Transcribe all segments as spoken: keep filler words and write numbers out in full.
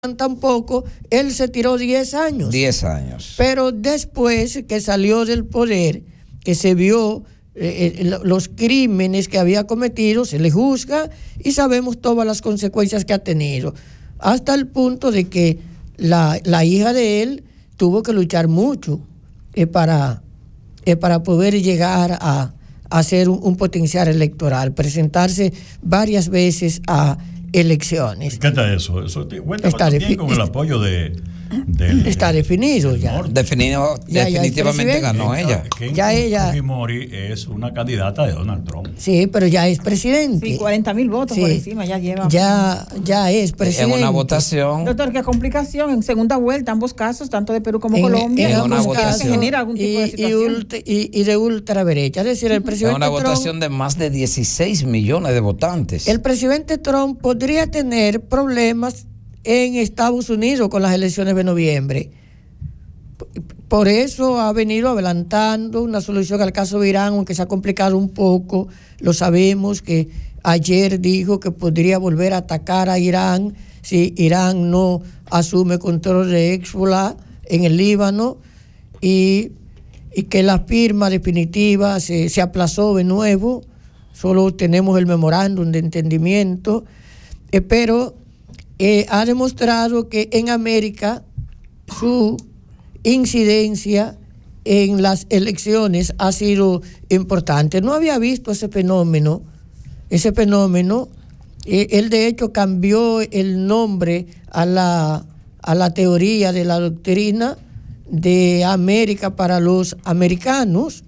tampoco, él se tiró diez años. diez años. Pero después que salió del poder, que se vio eh, los crímenes que había cometido, se le juzga y sabemos todas las consecuencias que ha tenido. Hasta el punto de que la, la hija de él tuvo que luchar mucho eh, para, eh, para poder llegar a, a ser un, un potencial electoral, presentarse varias veces a elecciones. ¿Qué está eso? Eso cuenta está también con el apoyo de, de está definido ya. Definido, ya definitivamente ya ganó Ken, ella. Ken ya ella. Fujimori es una candidata de Donald Trump. Sí, pero ya es presidente. Sí, cuarenta mil votos sí, por encima ya lleva. Ya, ya es presidente. En una votación. Doctor, qué complicación en segunda vuelta, ambos casos, tanto de Perú como en, Colombia. En una votación. Se genera algún tipo y, de situación. Y, ultra, y, y de ultraderecha. Es decir, el presidente Es una Trump, votación de más de dieciséis millones de votantes. El presidente Trump podría tener problemas en Estados Unidos con las elecciones de noviembre. Por eso ha venido adelantando una solución al caso de Irán, aunque se ha complicado un poco. Lo sabemos que ayer dijo que podría volver a atacar a Irán si Irán no asume control de Hezbollah en el Líbano, y, y que la firma definitiva se, se aplazó de nuevo. Solo tenemos el memorándum de entendimiento, eh, pero eh, ha demostrado que en América su incidencia en las elecciones ha sido importante. No había visto ese fenómeno, ese fenómeno. Eh, él de hecho cambió el nombre a la, a la teoría de la doctrina de América para los americanos,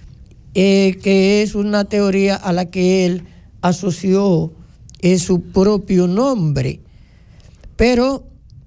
eh, que es una teoría a la que él asoció eh, su propio nombre. Pero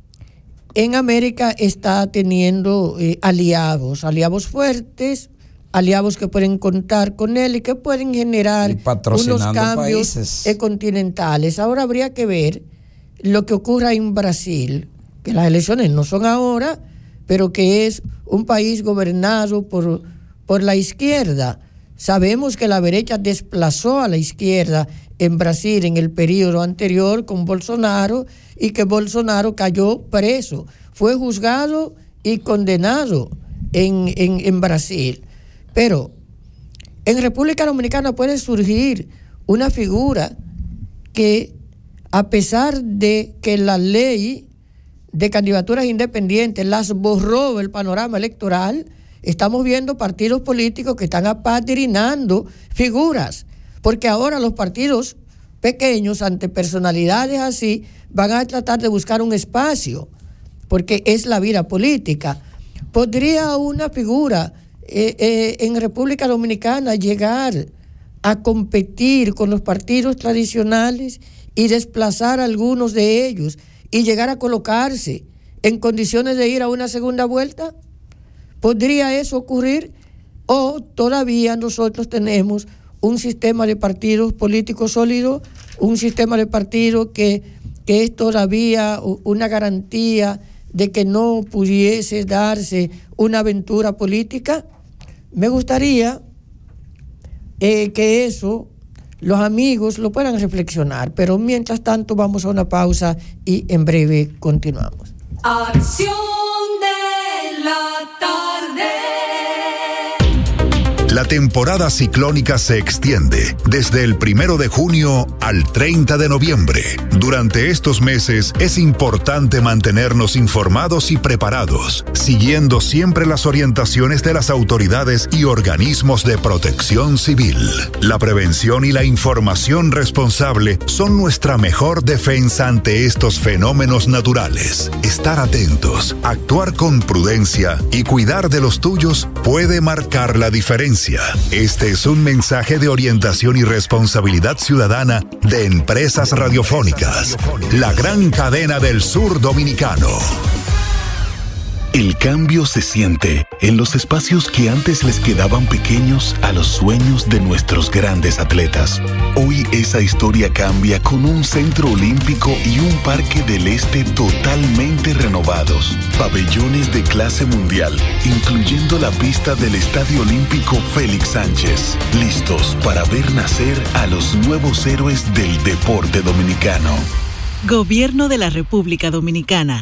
en América está teniendo eh, aliados, aliados fuertes, aliados que pueden contar con él y que pueden generar unos cambios eh, continentales. Ahora habría que ver lo que ocurra en Brasil, que las elecciones no son ahora, pero que es un país gobernado por, por la izquierda. Sabemos que la derecha desplazó a la izquierda en Brasil en el periodo anterior con Bolsonaro, y que Bolsonaro cayó preso, fue juzgado y condenado en, en, en Brasil. Pero en República Dominicana puede surgir una figura que, a pesar de que la ley de candidaturas independientes las borró del panorama electoral, estamos viendo partidos políticos que están apadrinando figuras, porque ahora los partidos pequeños, ante personalidades así, van a tratar de buscar un espacio, porque es la vida política. ¿Podría una figura eh, eh, en República Dominicana llegar a competir con los partidos tradicionales y desplazar a algunos de ellos y llegar a colocarse en condiciones de ir a una segunda vuelta? ¿Podría eso ocurrir? ¿O todavía nosotros tenemos un sistema de partidos políticos sólido, un sistema de partidos que, que es todavía una garantía de que no pudiese darse una aventura política? Me gustaría eh, que eso los amigos lo puedan reflexionar, pero mientras tanto vamos a una pausa y en breve continuamos. Acción de la tarde. La temporada ciclónica se extiende desde el primero de junio al treinta de noviembre. Durante estos meses es importante mantenernos informados y preparados, siguiendo siempre las orientaciones de las autoridades y organismos de protección civil. La prevención y la información responsable son nuestra mejor defensa ante estos fenómenos naturales. Estar atentos, actuar con prudencia y cuidar de los tuyos puede marcar la diferencia. Este es un mensaje de orientación y responsabilidad ciudadana de Empresas Radiofónicas, la gran cadena del sur dominicano. El cambio se siente en los espacios que antes les quedaban pequeños a los sueños de nuestros grandes atletas. Hoy esa historia cambia con un centro olímpico y un parque del este totalmente renovados. Pabellones de clase mundial, incluyendo la pista del Estadio Olímpico Félix Sánchez. Listos para ver nacer a los nuevos héroes del deporte dominicano. Gobierno de la República Dominicana.